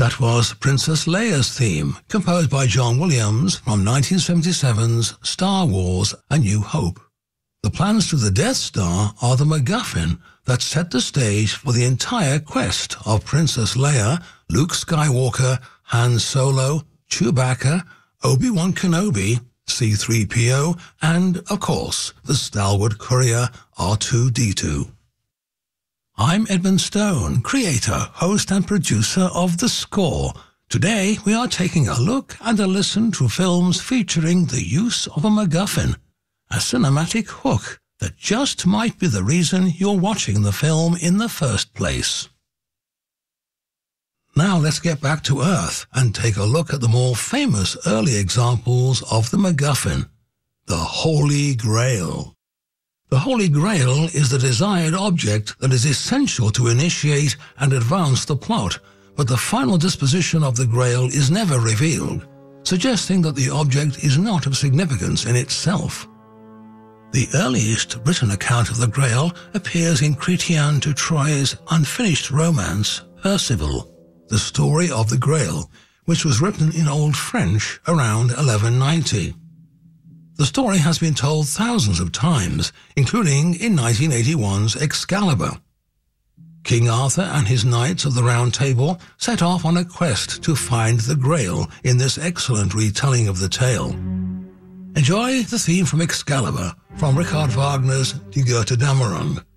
That was Princess Leia's theme, composed by John Williams from 1977's Star Wars: A New Hope. The plans to the Death Star are the MacGuffin that set the stage for the entire quest of Princess Leia, Luke Skywalker, Han Solo, Chewbacca, Obi-Wan Kenobi, C-3PO, and, of course, the stalwart courier R2-D2. I'm Edmund Stone, creator, host and producer of The Score. Today we are taking a look and a listen to films featuring the use of a MacGuffin, a cinematic hook that just might be the reason you're watching the film in the first place. Now let's get back to Earth and take a look at the more famous early examples of the MacGuffin, the Holy Grail. The Holy Grail is the desired object that is essential to initiate and advance the plot, but the final disposition of the Grail is never revealed, suggesting that the object is not of significance in itself. The earliest written account of the Grail appears in Chrétien de Troyes' unfinished romance, Percival, the story of the Grail, which was written in Old French around 1190. The story has been told thousands of times, including in 1981's Excalibur. King Arthur and his knights of the Round Table set off on a quest to find the Grail in this excellent retelling of the tale. Enjoy the theme from Excalibur from Richard Wagner's Die Götterdämmerung.